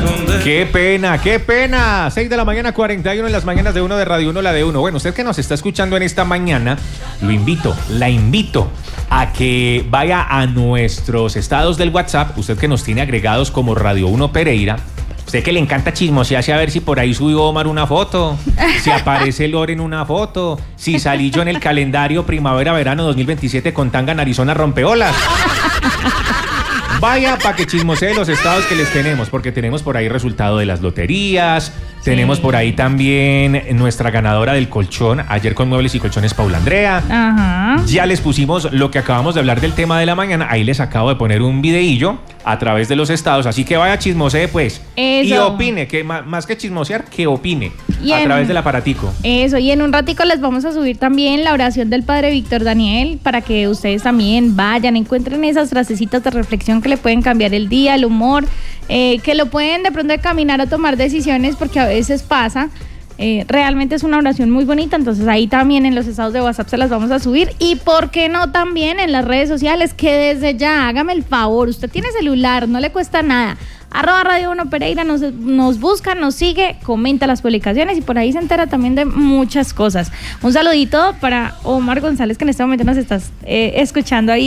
Qué pena, qué pena. 6 de la mañana, 41 en las mañanas de uno de Radio 1, la de uno. Bueno, usted que nos está escuchando en esta mañana, la invito a que vaya a nuestros estados del WhatsApp, usted que nos tiene agregados como Radio 1 Pereira. Usted que le encanta chismosearse a ver si por ahí subió Omar una foto, si aparece Loren una foto, si salí yo en el calendario primavera-verano 2027 con tanga narizona rompeolas. Vaya para que chismosee los estados que les tenemos, porque tenemos por ahí resultado de las loterías, tenemos por ahí también nuestra ganadora del colchón, ayer con Muebles y Colchones Paula Andrea. Ajá. Ya les pusimos lo que acabamos de hablar del tema de la mañana, ahí les acabo de poner un videillo a través de los estados, así que vaya chismosee pues. Eso. Y opine, que más que chismosear, que opine a través del aparatico. Eso, y en un ratico les vamos a subir también la oración del Padre Víctor Daniel para que ustedes también vayan, encuentren esas frasecitas de reflexión que le pueden cambiar el día, el humor, que lo pueden de pronto caminar a tomar decisiones, porque a veces pasa. Realmente es una oración muy bonita, entonces ahí también en los estados de WhatsApp se las vamos a subir, y por qué no también en las redes sociales, que desde ya, hágame el favor, usted tiene celular, no le cuesta nada, @Radio 1 Pereira, nos busca, nos sigue, comenta las publicaciones y por ahí se entera también de muchas cosas. Un saludito para Omar González, que en este momento nos estás escuchando ahí